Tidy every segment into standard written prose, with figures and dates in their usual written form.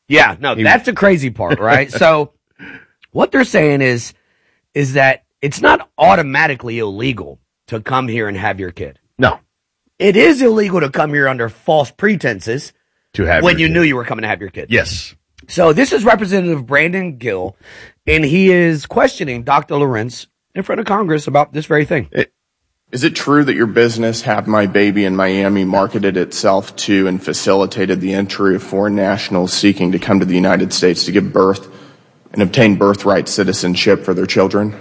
Yeah, no, that's the crazy part, right? So what they're saying is that it's not automatically illegal to come here and have your kid. No. It is illegal to come here under false pretenses To have when your you kid. knew you were coming to have your kid. Yes. So this is Representative Brandon Gill, and he is questioning Dr. Lorenz in front of Congress about this very thing. Is it true that your business, Have My Baby in Miami, marketed itself to and facilitated the entry of foreign nationals seeking to come to the United States to give birth and obtain birthright citizenship for their children?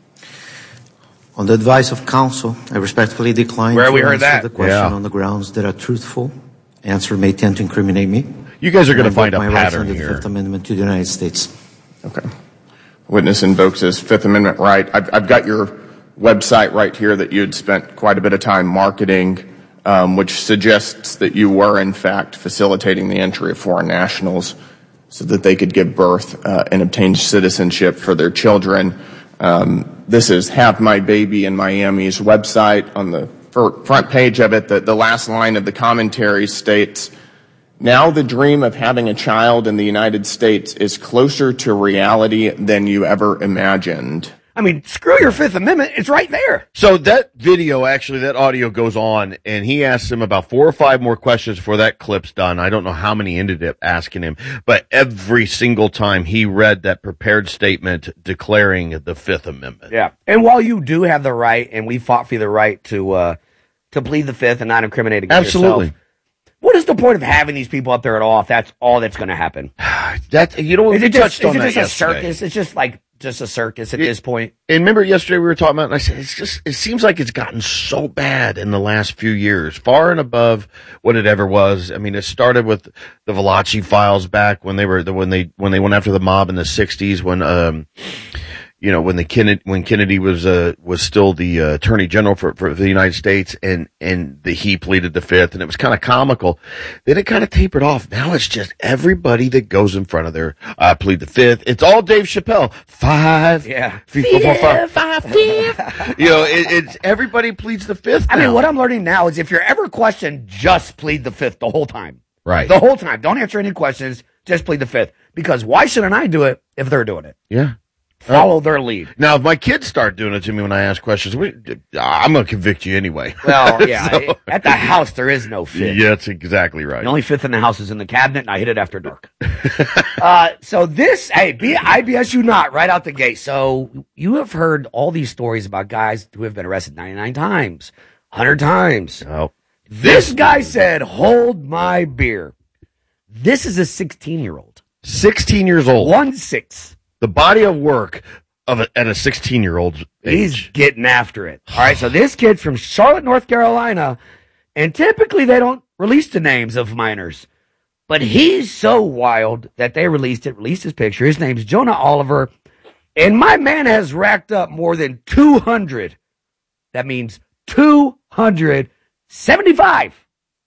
On the advice of counsel, I respectfully decline Where to we heard answer that? the question Yeah. on the grounds that are truthful. Answer may tend to incriminate me. You guys are going to And I find a invoke my rights pattern under the here. Fifth Amendment to the United States. Okay. Witness invokes his Fifth Amendment right. I've got your website right here that you had spent quite a bit of time marketing, which suggests that you were, in fact, facilitating the entry of foreign nationals so that they could give birth and obtain citizenship for their children. This is Have My Baby in Miami's website. On the front page of it, the last line of the commentary states, "Now the dream of having a child in the United States is closer to reality than you ever imagined." I mean, screw your Fifth Amendment. It's right there. So that video, actually, that audio goes on, and he asks him about 4 or 5 more questions before that clip's done. I don't know how many ended up asking him, but every single time he read that prepared statement declaring the Fifth Amendment. Yeah. And while you do have the right, and we fought for the right to plead the Fifth and not incriminate against Absolutely. yourself, what is the point of having these people up there at all if that's all that's going to happen? That, you know, Is we it just, touched on that a yesterday. circus? It's just a circus at this point. And remember yesterday we were talking about, and I said, it seems like it's gotten so bad in the last few years, far and above what it ever was. I mean, it started with the Valachi files back when they went after the mob in the 60s, when Kennedy was still the Attorney General for the United States, and he pleaded the Fifth, and it was kind of comical. Then it kind of tapered off. Now it's just everybody that goes in front of their plead the Fifth. It's all Dave Chappelle. 5, Yeah. 3, 4, 4, 5, 5. You know, it's everybody pleads the Fifth. I mean, now. what I'm learning now is if you're ever questioned, just plead the Fifth the whole time. Right. The whole time. Don't answer any questions. Just plead the Fifth. Because why shouldn't I do it if they're doing it? Yeah. Follow their lead. Now, if my kids start doing it to me when I ask questions, I'm going to convict you anyway. Well, yeah. So- At the house, there is no Fifth. Yeah, that's exactly right. The only Fifth in the house is in the cabinet, and I hit it after dark. So this, IBS you not, right out the gate. So you have heard all these stories about guys who have been arrested 99 times, 100 times. Oh. This guy said, hold my beer. This is a 16-year-old. 16 years old. 1-6. The body of work at a 16-year-old's age. He's getting after it. All right, so this kid's from Charlotte, North Carolina, and typically they don't release the names of minors. But he's so wild that they released his picture. His name's Jonah Oliver, and my man has racked up more than 200. That means 275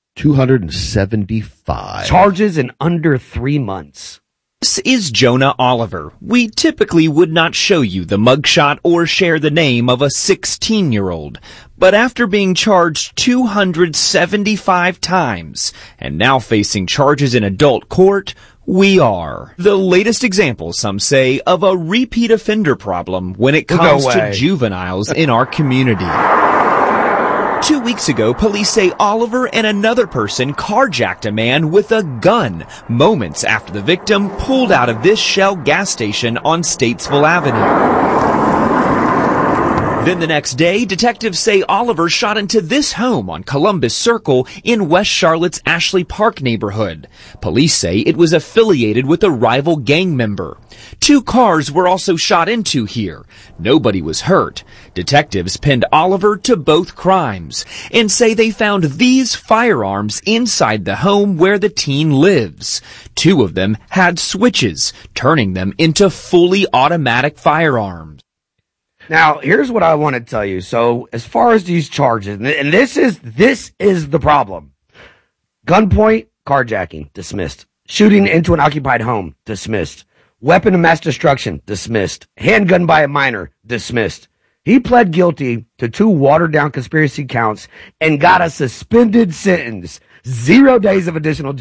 275 charges in under 3 months. This is Jonah Oliver. We typically would not show you the mugshot or share the name of a 16-year-old. But after being charged 275 times and now facing charges in adult court, we are the latest example, some say, of a repeat offender problem when it comes to juveniles in our community. 2 weeks ago, police say Oliver and another person carjacked a man with a gun moments after the victim pulled out of this Shell gas station on Statesville Avenue. Then the next day, detectives say Oliver shot into this home on Columbus Circle in West Charlotte's Ashley Park neighborhood. Police say it was affiliated with a rival gang member. 2 cars were also shot into here. Nobody was hurt. Detectives pinned Oliver to both crimes and say they found these firearms inside the home where the teen lives. 2 of them had switches, turning them into fully automatic firearms. Now, here's what I want to tell you. So, as far as these charges, and this is the problem. Gunpoint, carjacking, dismissed. Shooting into an occupied home, dismissed. Weapon of mass destruction, dismissed. Handgun by a minor, dismissed. He pled guilty to 2 watered-down conspiracy counts and got a suspended sentence, 0 days of additional jail,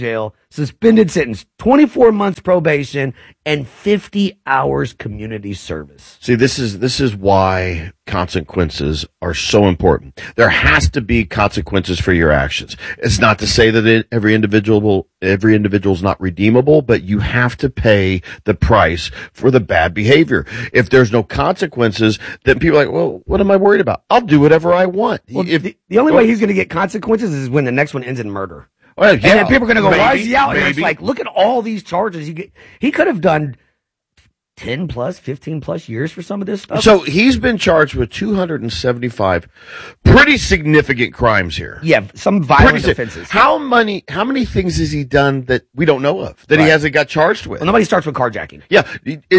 suspended sentence, 24 months probation, and 50 hours community service. See, this is why consequences are so important. There has to be consequences for your actions. It's not to say that every individual is not redeemable, but you have to pay the price for the bad behavior. If there's no consequences, then people are like, well, what am I worried about? I'll do whatever I want. Well, the only way he's going to get consequences is when the next one ends in murder. Well, yeah, and then people are going to go, maybe, why is he out here? maybe. It's like, look at all these charges. He could have done 10 plus, 15 plus years for some of this stuff. So he's been charged with 275 pretty significant crimes here. Yeah, some violent offenses. How many things has he done that we don't know of, that he hasn't got charged with? Well, nobody starts with carjacking. Yeah,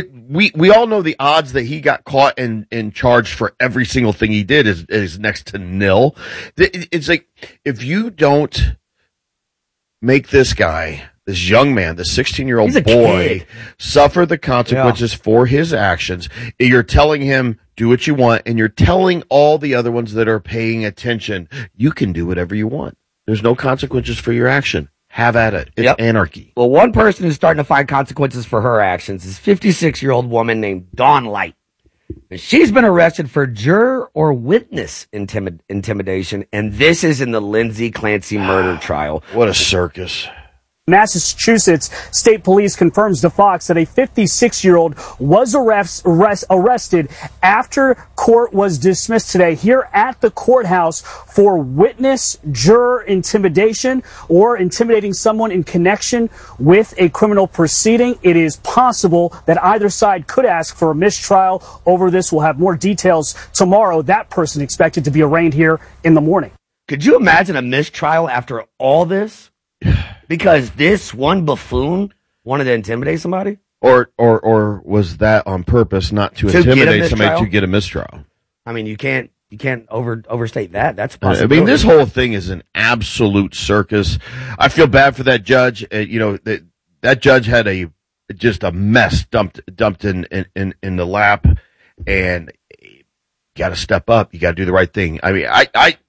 we all know the odds that he got caught and charged for every single thing he did is next to nil. It's like, if you don't make this young man, this 16-year-old boy, suffer the consequences for his actions, you're telling him, do what you want, and you're telling all the other ones that are paying attention, you can do whatever you want. There's no consequences for your action. Have at it. It's anarchy. Well, one person who's starting to find consequences for her actions is 56-year-old woman named Dawn Light. And she's been arrested for juror or witness intimidation, and this is in the Lindsay Clancy murder trial. What a circus. Massachusetts State Police confirms to Fox that a 56-year-old was arrested after court was dismissed today here at the courthouse for witness juror intimidation or intimidating someone in connection with a criminal proceeding. It is possible that either side could ask for a mistrial over this. We'll have more details tomorrow. That person expected to be arraigned here in the morning. Could you imagine a mistrial after all this? Because this one buffoon wanted to intimidate somebody? Or was that on purpose, not to intimidate somebody to get a mistrial? I mean, you can't overstate that. That's a possibility. I mean, this whole thing is an absolute circus. I feel bad for that judge. That judge had just a mess dumped in the lap, and you got to step up. You got to do the right thing. I mean,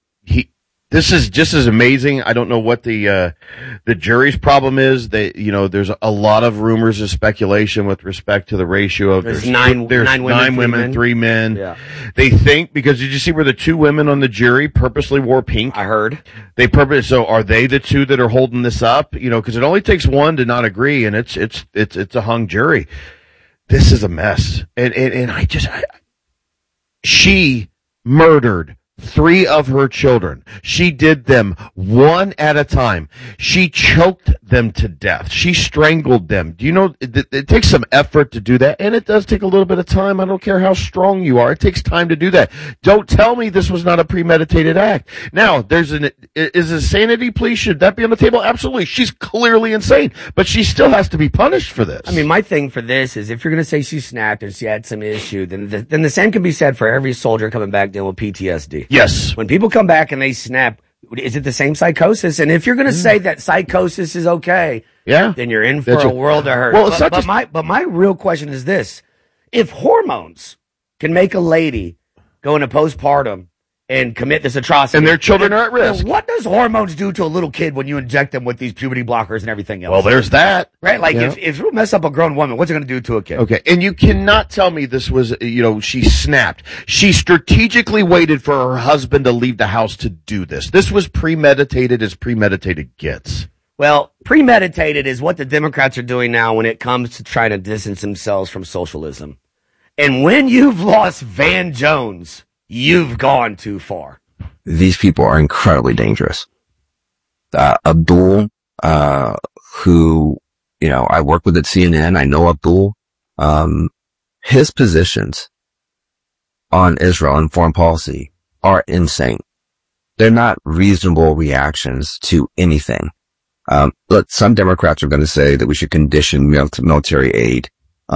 this is just as amazing. I don't know what the jury's problem is. There's a lot of rumors and speculation with respect to the ratio of there's nine women, 3 men. Yeah. They think, because did you see where the 2 women on the jury purposely wore pink? I heard. So are they the 2 that are holding this up? Because it only takes 1 to not agree, and it's a hung jury. This is a mess. And she murdered 3 of her children. She did them one at a time. She choked them to death. She strangled them. Do you know, it takes some effort to do that, and it does take a little bit of time. I don't care how strong you are. It takes time to do that. Don't tell me this was not a premeditated act. Now, is a sanity plea, should that be on the table? Absolutely. She's clearly insane, but she still has to be punished for this. I mean, my thing for this is, if you're going to say she snapped and she had some issue, then the same can be said for every soldier coming back dealing with PTSD. Yes. When people come back and they snap, is it the same psychosis? And if you're going to say that psychosis is okay, then you're in for a world of hurt. Well, but my real question is this: if hormones can make a lady go into postpartum and commit this atrocity, and their children are at risk, what does hormones do to a little kid when you inject them with these puberty blockers and everything else? Well, there's that. Right? Like, if it'll mess up a grown woman, what's it going to do to a kid? Okay. And you cannot tell me this was, she snapped. She strategically waited for her husband to leave the house to do this. This was premeditated as premeditated gets. Well, premeditated is what the Democrats are doing now when it comes to trying to distance themselves from socialism. And when you've lost Van Jones, you've gone too far. These people are incredibly dangerous. Abdul, who, I work with at CNN. I know Abdul. His positions on Israel and foreign policy are insane. They're not reasonable reactions to anything. Look, some Democrats are going to say that we should condition military aid,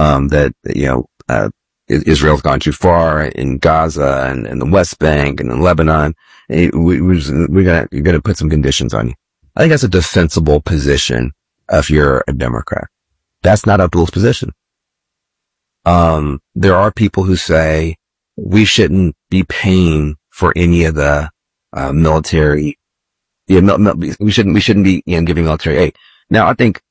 Israel's gone too far in Gaza and the West Bank and in Lebanon. You're gonna put some conditions on you. I think that's a defensible position if you're a Democrat. That's not Abdul's position. There are people who say we shouldn't be paying for any of the military. We shouldn't be giving military aid. Now, I think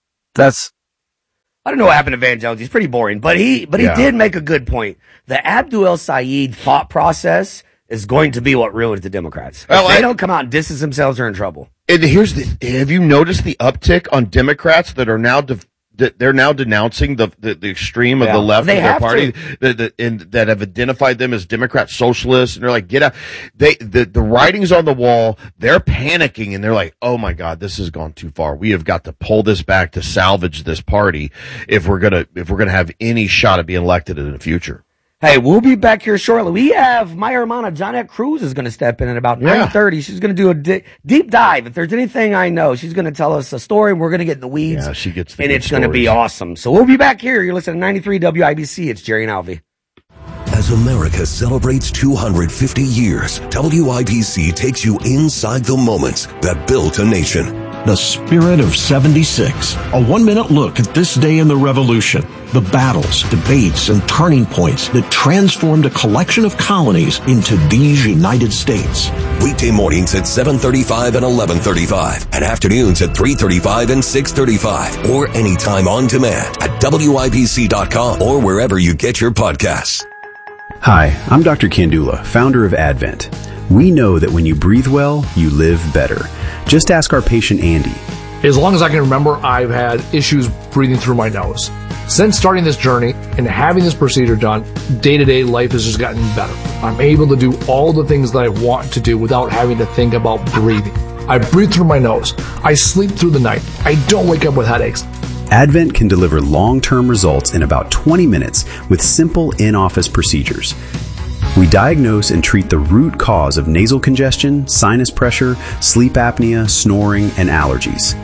I don't know what happened to Van Jones. He's pretty boring, but he did make a good point. The Abdul El Sayed thought process is going to be what ruins the Democrats. If they don't come out and distance themselves, they're in trouble. And have you noticed the uptick on Democrats that are now they're now denouncing the extreme of the left of their party that have identified them as Democrat socialists, and they're like, get out. The writing's on the wall. They're panicking, and they're like, oh my God, this has gone too far. We have got to pull this back to salvage this party if we're gonna have any shot at being elected in the future. Hey, we'll be back here shortly. We have my hermana, Jonette Cruz, is going to step in at about 9:30. She's going to do a deep dive. If there's anything I know, she's going to tell us a story, and we're going to get in the weeds. Yeah, she gets the and good it's going to be awesome. So we'll be back here. You're listening to 93 WIBC. It's Jerry and Alvy. As America celebrates 250 years, WIBC takes you inside the moments that built a nation. The Spirit of 76. A 1-minute look at this day in the Revolution. The battles, debates, and turning points that transformed a collection of colonies into these United States. Weekday mornings at 7:35 and 11:35, and afternoons at 3:35 and 6:35, or anytime on demand at WIBC.com or wherever you get your podcasts. Hi, I'm Dr. Kandula, founder of Advent. We know that when you breathe well, you live better. Just ask our patient Andy. As long as I can remember, I've had issues breathing through my nose. Since starting this journey and having this procedure done, day-to-day life has just gotten better. I'm able to do all the things that I want to do without having to think about breathing. I breathe through my nose. I sleep through the night. I don't wake up with headaches. Advent can deliver long-term results in about 20 minutes with simple in-office procedures. We diagnose and treat the root cause of nasal congestion, sinus pressure, sleep apnea, snoring, and allergies.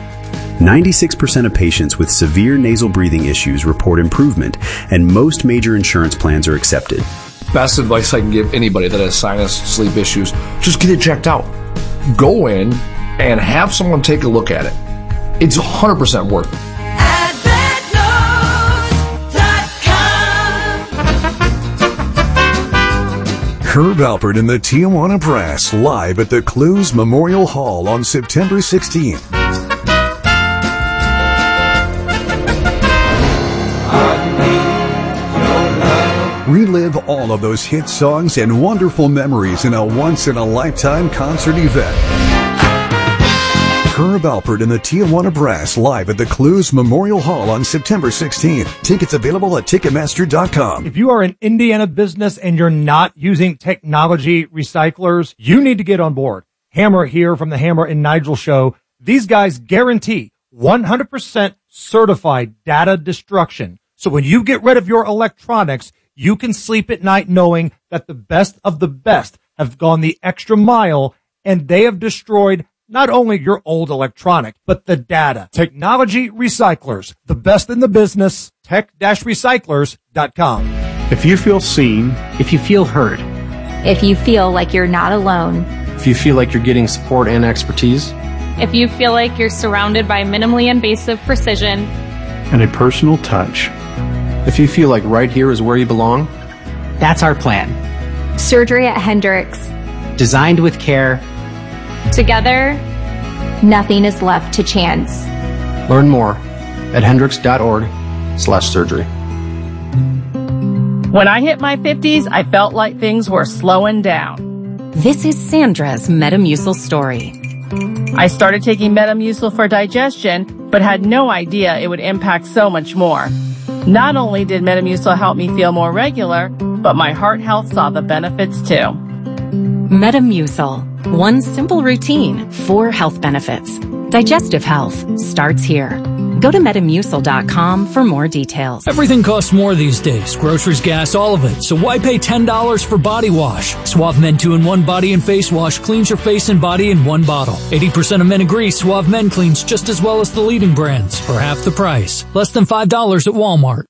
96% of patients with severe nasal breathing issues report improvement, and most major insurance plans are accepted. Best advice I can give anybody that has sinus, sleep issues, just get it checked out. Go in and have someone take a look at it. It's 100% worth it. Herb Alpert and the Tijuana Brass live at the Clues Memorial Hall on September 16th. Relive all of those hit songs and wonderful memories in a once-in-a-lifetime concert event. Herb Alpert and the Tijuana Brass live at the Clues Memorial Hall on September 16th. Tickets available at Ticketmaster.com. If you are an Indiana business and you're not using technology recyclers, you need to get on board. Hammer here from the Hammer and Nigel Show. These guys guarantee 100% certified data destruction. So when you get rid of your electronics, you can sleep at night knowing that the best of the best have gone the extra mile and they have destroyed not only your old electronic, but the data. Technology Recyclers, the best in the business, tech-recyclers.com. If you feel seen, if you feel heard, if you feel like you're not alone, if you feel like you're getting support and expertise, if you feel like you're surrounded by minimally invasive precision and a personal touch, if you feel like right here is where you belong, that's our plan. Surgery at Hendricks. Designed with care. Together, nothing is left to chance. Learn more at hendricks.org/surgery. When I hit my 50s, I felt like things were slowing down. This is Sandra's Metamucil story. I started taking Metamucil for digestion, but had no idea it would impact so much more. Not only did Metamucil help me feel more regular, but my heart health saw the benefits too. Metamucil. One simple routine, 4 health benefits. Digestive health starts here. Go to Metamucil.com for more details. Everything costs more these days. Groceries, gas, all of it. So why pay $10 for body wash? Suave Men 2-in-1 Body and Face Wash cleans your face and body in one bottle. 80% of men agree Suave Men cleans just as well as the leading brands for half the price. Less than $5 at Walmart.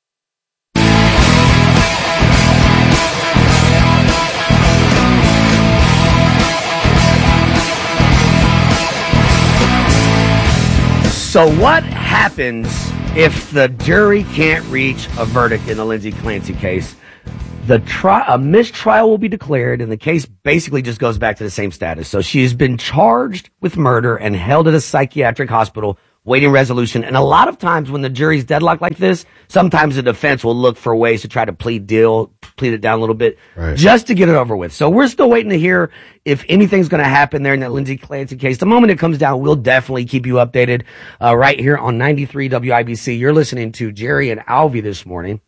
So what happens if the jury can't reach a verdict in the Lindsay Clancy case? A mistrial will be declared, and the case basically just goes back to the same status. So she's been charged with murder and held at a psychiatric hospital waiting resolution. And a lot of times when the jury's deadlocked like this, sometimes the defense will look for ways to try to plead it down a little bit, just to get it over with. So we're still waiting to hear if anything's going to happen there in that Lindsay Clancy case. The moment it comes down, we'll definitely keep you updated, right here on 93 WIBC. You're listening to Jerry and Alvy this morning.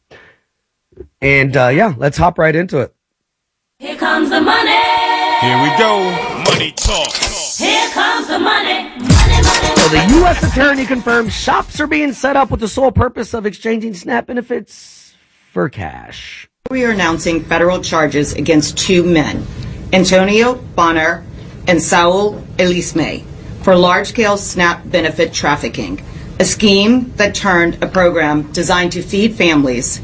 And, let's hop right into it. Here comes the money. Here we go. Money talk. Here comes the money. So the U.S. Attorney confirms shops are being set up with the sole purpose of exchanging SNAP benefits for cash. We are announcing federal charges against two men, Antonio Bonner and Saul Elisme, for large-scale SNAP benefit trafficking, a scheme that turned a program designed to feed families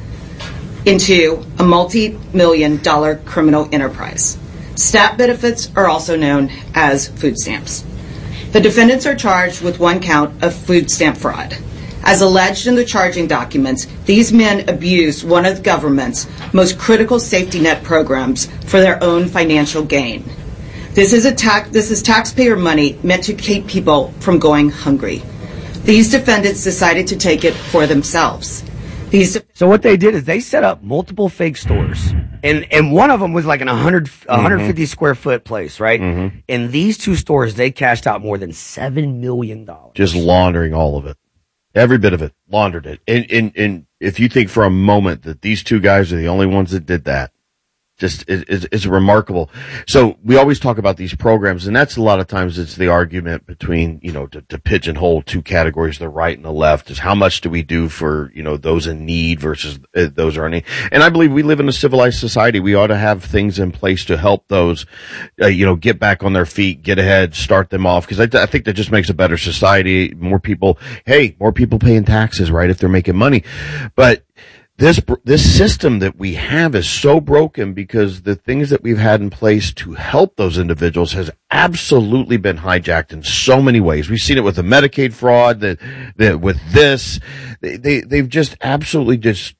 into a multi-million-dollar criminal enterprise. SNAP benefits are also known as food stamps. The defendants are charged with one count of food stamp fraud. As alleged in the charging documents, these men abused one of the government's most critical safety net programs for their own financial gain. This is taxpayer money meant to keep people from going hungry. These defendants decided to take it for themselves. So what they did is they set up multiple fake stores, and one of them was like an 150 square foot place, right? Mm-hmm. In these two stores, they cashed out more than $7 million. Just laundering all of it. Every bit of it. Laundered it. And if you think for a moment that these two guys are the only ones that did that, just it's remarkable. So we always talk about these programs, and that's a lot of times it's the argument between, to pigeonhole two categories, the right and the left, is how much do we do for, those in need versus those earning. And I believe we live in a civilized society. We ought to have things in place to help those, get back on their feet, get ahead, start them off. Cause I think that just makes a better society. More people paying taxes, right? If they're making money. But this system that we have is so broken because the things that we've had in place to help those individuals has absolutely been hijacked in so many ways. We've seen it with the Medicaid fraud, that with this, they've just absolutely just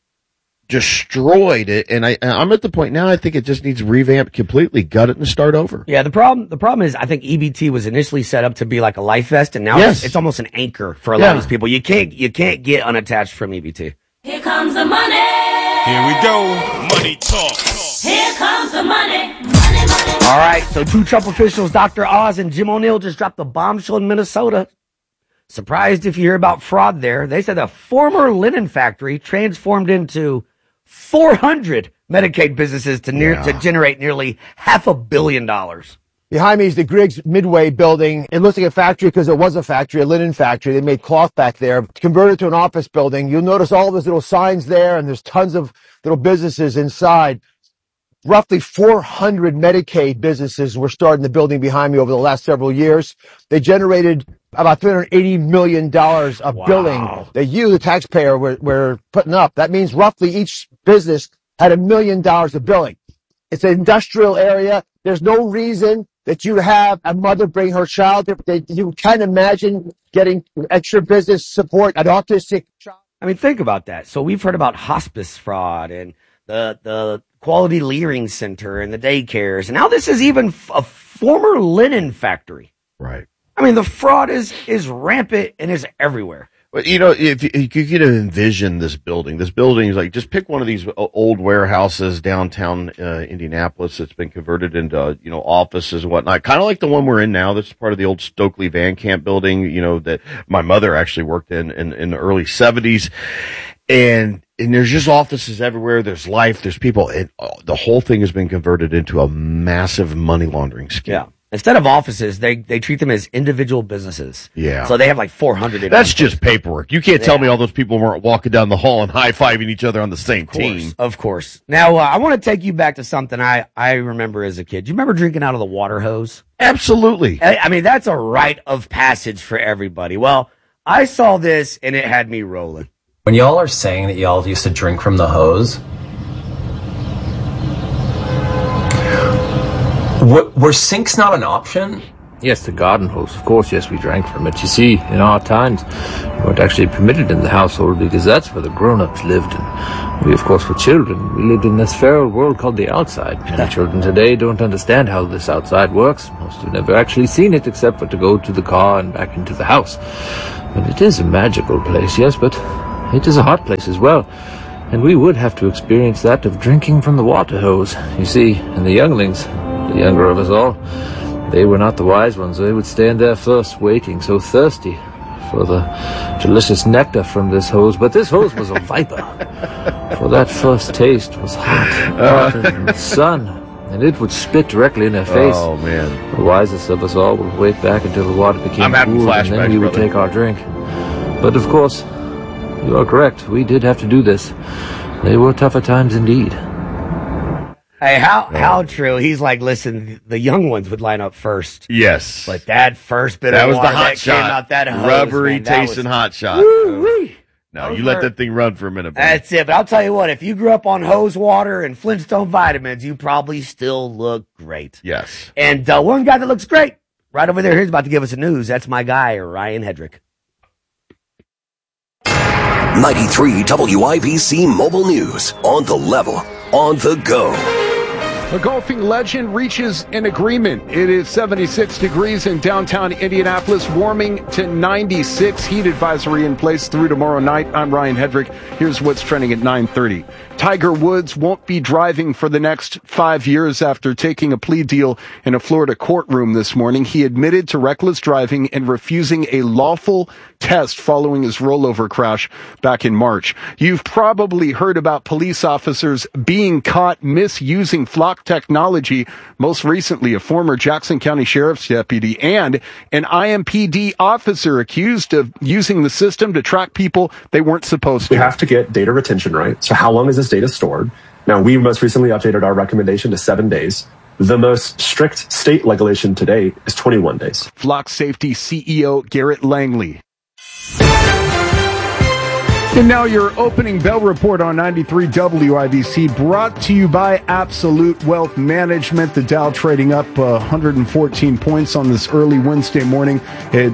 destroyed it. And I'm at the point now, I think it just needs revamped completely, gut it and start over. Yeah, the problem is I think EBT was initially set up to be like a life vest, and now it's almost an anchor for a lot of these people. You can't get unattached from EBT. Here comes the money. Here we go. Money talk. Here comes the money. All right, so two Trump officials, Dr. Oz and Jim O'Neill, just dropped a bombshell in Minnesota. Surprised if you hear about fraud there. They said a former linen factory transformed into 400 Medicaid businesses to generate nearly $500 million. Behind me is the Griggs Midway building. It looks like a factory because it was a factory, a linen factory. They made cloth back there, converted it to an office building. You'll notice all those little signs there, and there's tons of little businesses inside. Roughly 400 Medicaid businesses were started in the building behind me over the last several years. They generated about $380 million of billing that you, the taxpayer, were putting up. That means roughly each business had $1 million of billing. It's an industrial area. There's no reason that you have a mother bring her child. You can't imagine getting extra business support, an autistic child. I mean, think about that. So we've heard about hospice fraud and the Quality Leering Center and the daycares. And now this is even a former linen factory. Right. I mean, the fraud is rampant and is everywhere. But, if you could envision this building is like, just pick one of these old warehouses downtown Indianapolis that's been converted into, offices and whatnot. Kind of like the one we're in now. That's part of the old Stokely Van Camp building, that my mother actually worked in the early 70s. And there's just offices everywhere. There's life. There's people. And the whole thing has been converted into a massive money laundering scheme. Yeah. Instead of offices, they treat them as individual businesses. Yeah. So they have like 400. That's just paperwork. You can't tell me all those people weren't walking down the hall and high-fiving each other on the same team. Of course. Now, I want to take you back to something I remember as a kid. Do you remember drinking out of the water hose? Absolutely. I mean, that's a rite of passage for everybody. Well, I saw this and it had me rolling. When y'all are saying that y'all used to drink from the hose, were sinks not an option? Yes, the garden hose. Of course, yes, we drank from it. You see, in our times, we weren't actually permitted in the household because that's where the grown-ups lived. And we, of course, were children. We lived in this feral world called the outside. Many children today don't understand how this outside works. Most have never actually seen it except for to go to the car and back into the house. But it is a magical place, yes, but it is a hot place as well. And we would have to experience that of drinking from the water hose. You see, and the younglings, the younger of us all, they were not the wise ones. They would stand there first, waiting, so thirsty for the delicious nectar from this hose. But this hose was a viper, for that first taste was hotter than the sun, and it would spit directly in their face. Oh, man. The wisest of us all would wait back until the water became cool, and then we would take our drink. But, of course, you are correct. We did have to do this. They were tougher times indeed. Hey, how true? He's like, listen, the young ones would line up first. Yes. But that first bit that of was water the hot that shot. came out that hose, rubbery man, tasting hot shot. Woo-wee. No, you let that thing run for a minute. Bro. That's it. But I'll tell you what, if you grew up on hose water and Flintstone vitamins, you probably still look great. Yes. And one guy that looks great right over there, he's about to give us the news. That's my guy, Ryan Hedrick. 93 WIBC Mobile News. On the level, on the go. A golfing legend reaches an agreement. It is 76 degrees in downtown Indianapolis, warming to 96. Heat advisory in place through tomorrow night. I'm Ryan Hedrick. Here's what's trending at 9:30. Tiger Woods won't be driving for the next 5 years after taking a plea deal in a Florida courtroom this morning. He admitted to reckless driving and refusing a lawful test following his rollover crash back in March. You've probably heard about police officers being caught misusing Flock technology, most recently a former Jackson County Sheriff's deputy and an IMPD officer accused of using the system to track people they weren't supposed to. We have to get data retention right. So how long is this data stored? Now, we most recently updated our recommendation to 7 days. The most strict state regulation today is 21 days. Flock Safety CEO Garrett Langley. And now your opening bell report on 93 WIBC, brought to you by Absolute Wealth Management. The Dow trading up 114 points on this early Wednesday morning at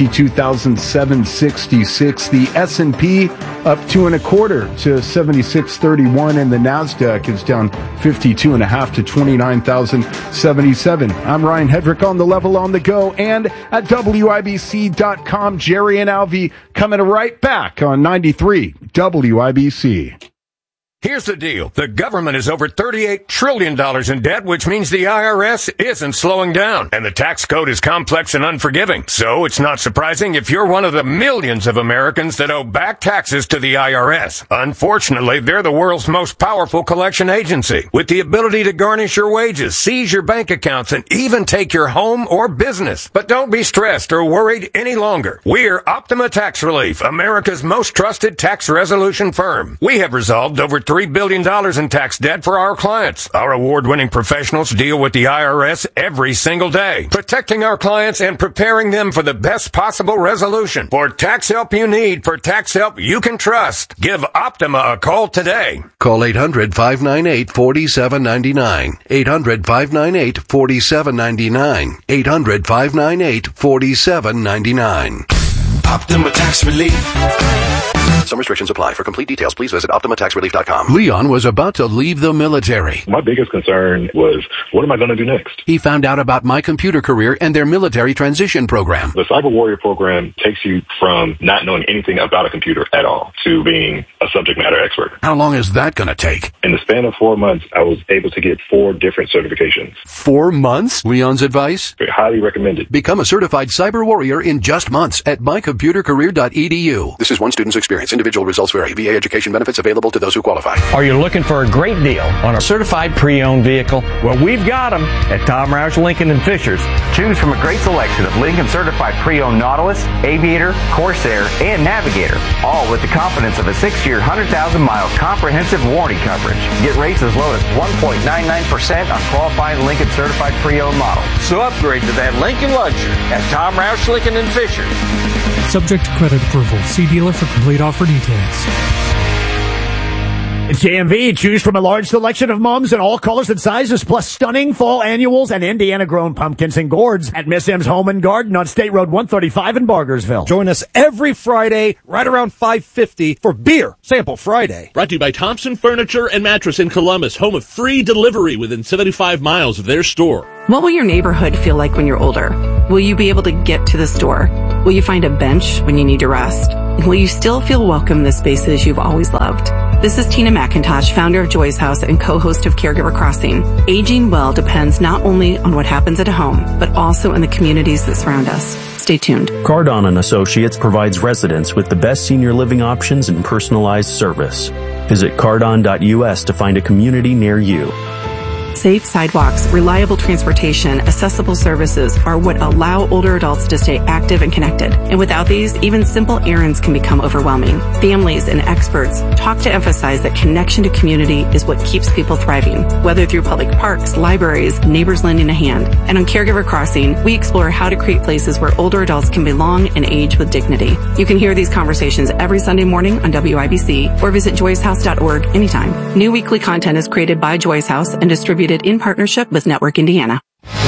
52,766. The S&P up 2.25 to 7631, and the Nasdaq is down 52.5 to 29,077. I'm Ryan Hedrick on the level, on the go, and at WIBC.com. Jerry and Alvy coming right back on 93 WIBC. Here's the deal. The government is over $38 trillion in debt, which means the IRS isn't slowing down. And the tax code is complex and unforgiving. So it's not surprising if you're one of the millions of Americans that owe back taxes to the IRS. Unfortunately, they're the world's most powerful collection agency, with the ability to garnish your wages, seize your bank accounts, and even take your home or business. But don't be stressed or worried any longer. We're Optima Tax Relief, America's most trusted tax resolution firm. We have resolved over $3 billion in tax debt for our clients. Our award-winning professionals deal with the IRS every single day, protecting our clients and preparing them for the best possible resolution. For tax help you need, for tax help you can trust, give Optima a call today. Call 800-598-4799. 800-598-4799. 800-598-4799. Optima Tax Relief. Some restrictions apply. For complete details, please visit OptimaTaxRelief.com. Leon was about to leave the military. My biggest concern was, what am I going to do next? He found out about My Computer Career and their military transition program. The Cyber Warrior program takes you from not knowing anything about a computer at all to being a subject matter expert. How long is that going to take? In the span of 4 months, I was able to get 4 different certifications. 4 months? Leon's advice? Highly recommended. Become a certified cyber warrior in just months at mycomputercareer.edu. This is one student's experience. Individual results vary. VA education benefits available to those who qualify. Are you looking for a great deal on a certified pre-owned vehicle? Well, we've got them at Tom Roush Lincoln and Fishers. Choose from a great selection of Lincoln certified pre-owned Nautilus, Aviator, Corsair, and Navigator, all with the confidence of a 6-year, 100,000-mile comprehensive warranty coverage. Get rates as low as 1.99% on qualifying Lincoln certified pre-owned models. So upgrade to that Lincoln luxury at Tom Roush Lincoln and Fishers. Subject to credit approval. See dealer for complete offer details. JMV, choose from a large selection of mums in all colors and sizes, plus stunning fall annuals and Indiana-grown pumpkins and gourds at Miss M's Home and Garden on State Road 135 in Bargersville. Join us every Friday, right around 5:50 for Beer Sample Friday. Brought to you by Thompson Furniture and Mattress in Columbus, home of free delivery within 75 miles of their store. What will your neighborhood feel like when you're older? Will you be able to get to the store? Will you find a bench when you need to rest? Will you still feel welcome in the spaces you've always loved? This is Tina McIntosh, founder of Joy's House and co-host of Caregiver Crossing. Aging well depends not only on what happens at home, but also in the communities that surround us. Stay tuned. Cardon & Associates provides residents with the best senior living options and personalized service. Visit cardon.us to find a community near you. Safe sidewalks, reliable transportation, accessible services are what allow older adults to stay active and connected. And without these, even simple errands can become overwhelming. Families and experts talk to emphasize that connection to community is what keeps people thriving, whether through public parks, libraries, neighbors lending a hand. And on Caregiver Crossing, we explore how to create places where older adults can belong and age with dignity. You can hear these conversations every Sunday morning on WIBC or visit joyshouse.org anytime. New weekly content is created by Joy's House and distributed in partnership with Network Indiana.